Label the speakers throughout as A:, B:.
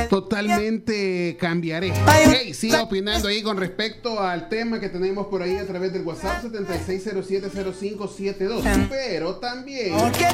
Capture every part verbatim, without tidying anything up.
A: Totalmente cambiaré. Hey, siga opinando ahí con respecto al tema que tenemos por ahí a través del WhatsApp setenta y seis cero siete cero cinco siete dos. Pero también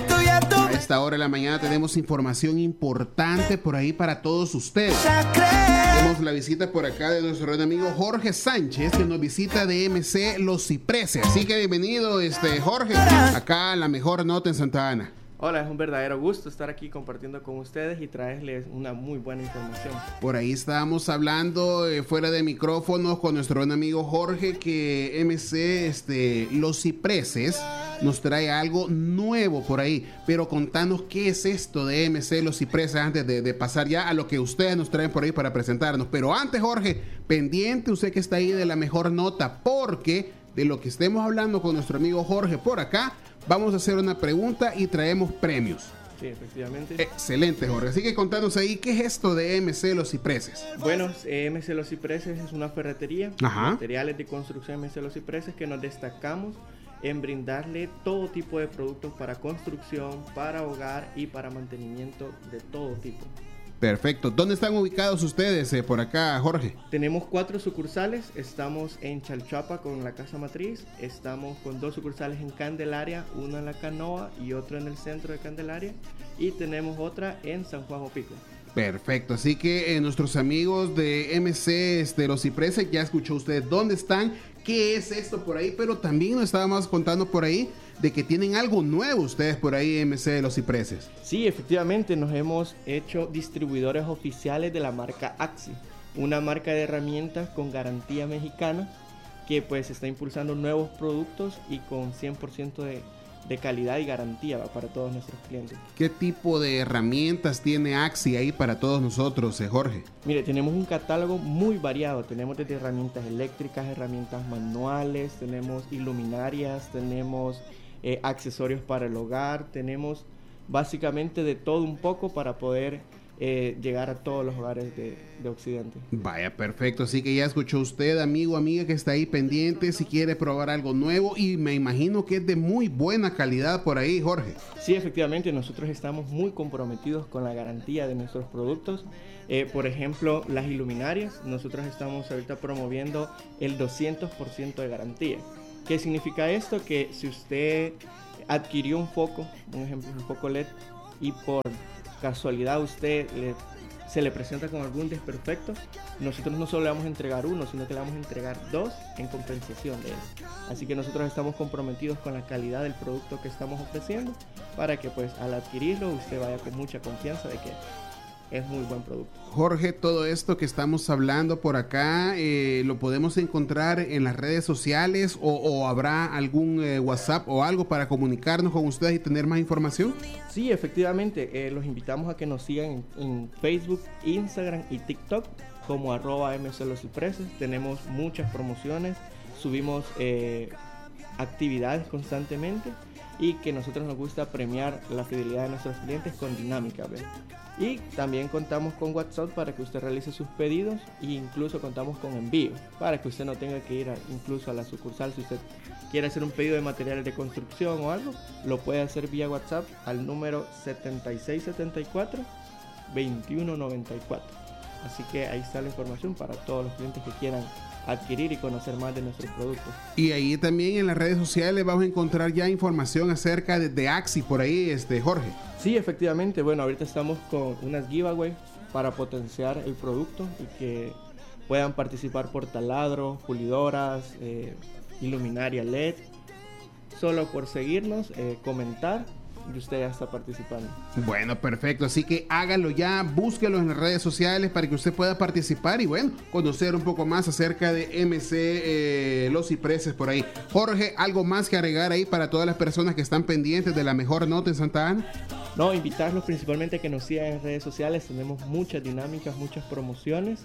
A: a esta hora de la mañana tenemos información importante por ahí para todos ustedes. Tenemos la visita por acá de nuestro buen amigo Jorge Sánchez, que nos visita de M C Los Cipreses. Así que bienvenido, este Jorge, acá a La Mejor Nota en Santa Ana.
B: Hola, es un verdadero gusto estar aquí compartiendo con ustedes y traerles una muy buena información.
A: Por ahí estábamos hablando eh, fuera de micrófonos con nuestro buen amigo Jorge que M C este, Los Cipreses nos trae algo nuevo por ahí. Pero contanos qué es esto de M C Los Cipreses antes de, de pasar ya a lo que ustedes nos traen por ahí para presentarnos. Pero antes, Jorge, pendiente usted que está ahí de La Mejor Nota, porque de lo que estemos hablando con nuestro amigo Jorge por acá, vamos a hacer una pregunta y traemos premios.
B: Sí, efectivamente.
A: Excelente, Jorge. Así que contanos ahí, ¿qué es esto de M C Los Cipreses?
B: Bueno, eh, M C Los Cipreses es una ferretería,
A: Ajá.
B: materiales de construcción M C Los Cipreses, que nos destacamos en brindarle todo tipo de productos para construcción, para hogar y para mantenimiento de todo tipo.
A: Perfecto. ¿Dónde están ubicados ustedes eh, por acá, Jorge?
B: Tenemos cuatro sucursales. Estamos en Chalchuapa con la casa matriz. Estamos con dos sucursales en Candelaria, una en La Canoa y otra en el centro de Candelaria. Y tenemos otra en San Juan Opico.
A: Perfecto. Así que eh, nuestros amigos de M C este, Los Cipreses, ya escuchó usted dónde están, qué es esto por ahí, pero también nos estábamos contando por ahí de que tienen algo nuevo ustedes por ahí, M C Los Cipreses.
B: Sí, efectivamente, nos hemos hecho distribuidores oficiales de la marca Axi, una marca de herramientas con garantía mexicana que pues está impulsando nuevos productos y con cien por ciento de, de calidad y garantía para todos nuestros clientes.
A: ¿Qué tipo de herramientas tiene Axi ahí para todos nosotros, eh, Jorge?
B: Mire, tenemos un catálogo muy variado. Tenemos desde herramientas eléctricas, herramientas manuales, tenemos iluminarias, tenemos eh, accesorios para el hogar, tenemos básicamente de todo un poco para poder eh, llegar a todos los hogares de, de Occidente.
A: Vaya, perfecto. Así que ya escuchó usted, amigo, amiga, que está ahí pendiente si quiere probar algo nuevo, y me imagino que es de muy buena calidad por ahí, Jorge.
B: Sí, efectivamente, nosotros estamos muy comprometidos con la garantía de nuestros productos. Eh, por ejemplo, las iluminarias, nosotros estamos ahorita promoviendo el doscientos por ciento de garantía. ¿Qué significa esto? Que si usted adquirió un foco, un ejemplo, un foco L E D, y por casualidad usted le, se le presenta con algún desperfecto, nosotros no solo le vamos a entregar uno, sino que le vamos a entregar dos en compensación de él. Así que nosotros estamos comprometidos con la calidad del producto que estamos ofreciendo, para que pues al adquirirlo usted vaya con mucha confianza de que es muy buen producto.
A: Jorge, todo esto que estamos hablando por acá, eh, ¿lo podemos encontrar en las redes sociales o, o habrá algún eh, WhatsApp o algo para comunicarnos con ustedes y tener más información?
B: Sí, efectivamente, eh, los invitamos a que nos sigan en, en Facebook, Instagram y TikTok como arroba M C Los Cipreses. Tenemos muchas promociones, subimos eh, actividades constantemente, y que nosotros nos gusta premiar la fidelidad de nuestros clientes con dinámica, ¿ves? Y también contamos con WhatsApp para que usted realice sus pedidos, e incluso contamos con envío para que usted no tenga que ir a, incluso a la sucursal. Si usted quiere hacer un pedido de materiales de construcción o algo, lo puede hacer vía WhatsApp al número setenta y seis setenta y cuatro veintiuno noventa y cuatro. Así que ahí está la información para todos los clientes que quieran adquirir y conocer más de nuestros productos.
A: Y ahí también en las redes sociales vamos a encontrar ya información acerca de, de Axi por ahí, este Jorge.
B: Sí, efectivamente. Bueno, ahorita estamos con unas giveaway para potenciar el producto y que puedan participar por taladros, pulidoras, eh, iluminaria L E D. Solo por seguirnos, eh, comentar, y usted ya está participando.
A: Bueno, perfecto. Así que hágalo ya, búsquelo en las redes sociales para que usted pueda participar y bueno, conocer un poco más acerca de M C eh, Los Cipreses por ahí. Jorge, ¿algo más que agregar ahí para todas las personas que están pendientes de La Mejor Nota en Santa Ana?
B: No, invitarlos principalmente a que nos sigan en redes sociales. Tenemos muchas dinámicas, muchas promociones,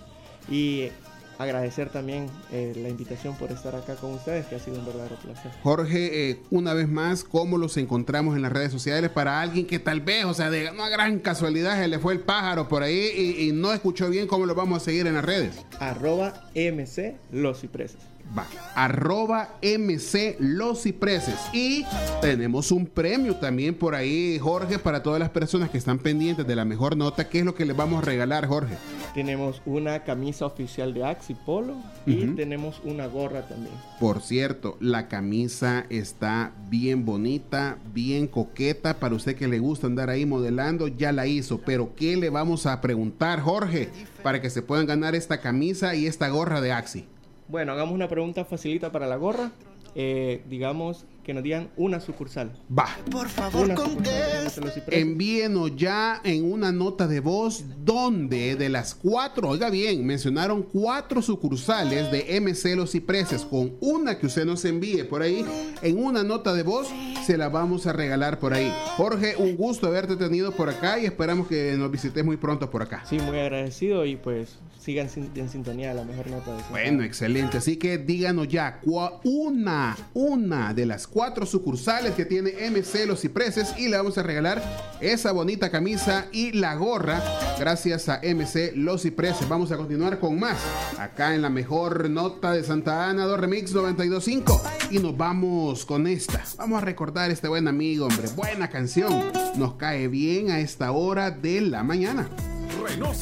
B: y agradecer también eh, la invitación por estar acá con ustedes, que ha sido un verdadero placer.
A: Jorge, eh, una vez más, ¿cómo los encontramos en las redes sociales para alguien que tal vez, o sea, de una gran casualidad se le fue el pájaro por ahí y, y no escuchó bien? ¿Cómo lo vamos a seguir en las redes?
B: Arroba M C Los Cipreses.
A: Va, arroba M C Los Cipreses. Y tenemos un premio también por ahí, Jorge, para todas las personas que están pendientes de La Mejor Nota. ¿Qué es lo que les vamos a regalar, Jorge?
B: Tenemos una camisa oficial de Axi Polo y uh-huh. tenemos una gorra también.
A: Por cierto, la camisa está bien bonita, bien coqueta. Para usted que le gusta andar ahí modelando, ya la hizo. Pero ¿qué le vamos a preguntar, Jorge, para que se puedan ganar esta camisa y esta gorra de Axi?
B: Bueno, hagamos una pregunta facilita para la gorra. Eh, digamos que nos digan una sucursal.
A: Va.
C: Por favor,
B: una sucursal.
A: Envíenos ya en una nota de voz donde de las cuatro, oiga bien, mencionaron cuatro sucursales de M C Los Cipreses. Con una que usted nos envíe por ahí, en una nota de voz, se la vamos a regalar por ahí. Jorge, un gusto haberte tenido por acá y esperamos que nos visites muy pronto por acá.
B: Sí, muy agradecido y pues sigan en sintonía, la mejor nota de
A: Bueno, excelente. Así que díganos ya, una, una de las cuatro sucursales que tiene M C Los Cipreses y le vamos a regalar esa bonita camisa y la gorra gracias a M C Los Cipreses. Vamos a continuar con más acá en la mejor nota de Santa Ana, dos Remix noventa y dos punto cinco, y nos vamos con esta. Vamos a recordar a este buen amigo, hombre. Buena canción. Nos cae bien a esta hora de la mañana.